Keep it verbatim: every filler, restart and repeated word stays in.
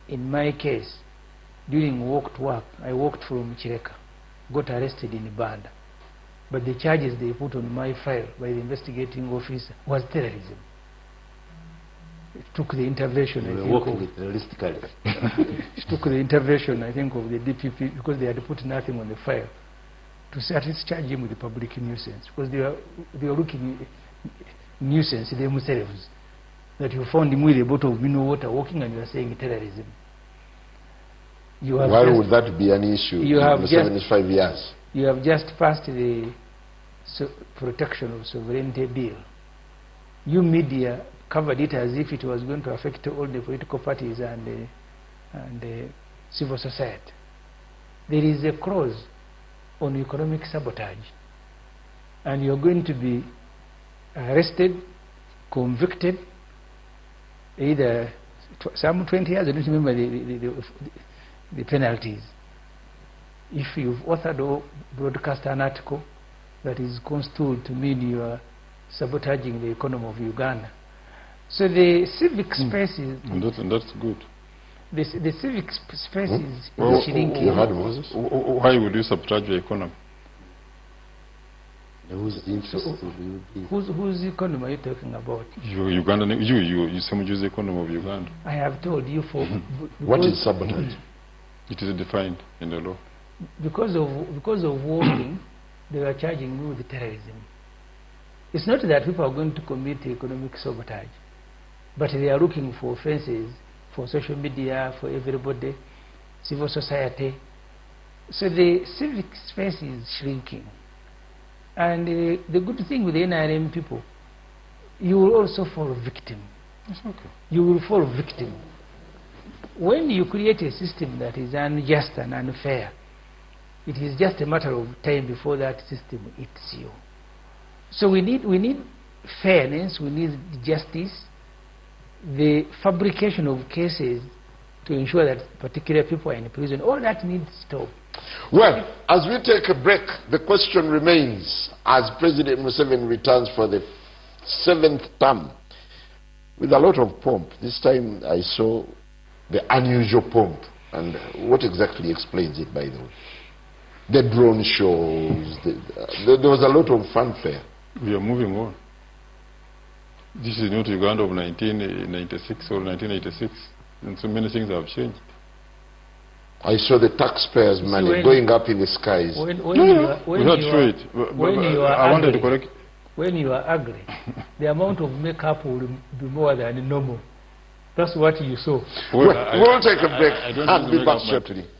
in my case, during walked work, I walked from Chireka, got arrested in Banda. But the charges they put on my file by the investigating officer was terrorism. It took the intervention, you I were think, working of, with terroristically. it took the intervention, I think, of the D P P, because they had put nothing on the file, to at least charge him with the public nuisance, because they were, they were looking nuisance themselves, that you found him with a bottle of mineral water walking and you are saying terrorism. You have Why just, would that be an issue you in have the just, seventy-five years? You have just passed the so protection of sovereignty bill. You media covered it as if it was going to affect all the political parties and, uh, and uh, civil society. There is a clause on economic sabotage, and you're going to be arrested, convicted, either tw some twenty years, I don't remember the, the, the, the penalties. If you've authored or broadcast an article that is construed to mean you are sabotaging the economy of Uganda. So the civic space is... And, that, and that's good. The, the civic sp space Hmm? is Well, shrinking. You heard Moses? Why would you sabotage the economy? Whose interest will be? Whose, whose economy are you talking about? You, Uganda, you, you, you sabotage the economy of Uganda. I have told you for... What is sabotage? It is defined in the law. Because of, because of walking, they were charging me with terrorism. It's not that people are going to commit economic sabotage, but they are looking for offenses for social media, for everybody, civil society. So the civic space is shrinking. And uh, the good thing with the N R M people, you will also fall victim. That's okay. You will fall victim. When you create a system that is unjust and unfair, it is just a matter of time before that system eats you. So we need, we need fairness, we need justice, the fabrication of cases to ensure that particular people are in prison. All that needs to stop. Well, as we take a break, the question remains, as President Museveni returns for the seventh term, with a lot of pomp. This time I saw the unusual pomp. And what exactly explains it, by the way? The drone shows, the, uh, there was a lot of fanfare. We are moving on. This is not Uganda of nineteen ninety-six or nineteen eighty-six, and so many things have changed. I saw the taxpayers' money when, going up in the skies. When, when No, you no, are, when we're not you sure are, it. But, when but, you are I wanted ugly, to correct. when you are ugly, the amount of makeup will be more than normal. That's what you saw. Well, I, we'll take a break I, I don't and be make back up my- shortly.